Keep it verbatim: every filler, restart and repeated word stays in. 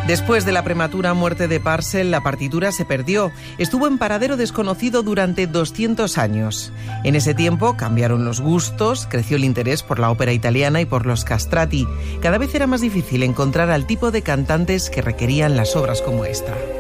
Después de la prematura muerte de Purcell, la partitura se perdió. Estuvo en paradero desconocido durante doscientos años. En ese tiempo cambiaron los gustos, creció el interés por la ópera italiana y por los castrati. Cada vez era más difícil encontrar al tipo de cantantes que requerían las obras como esta.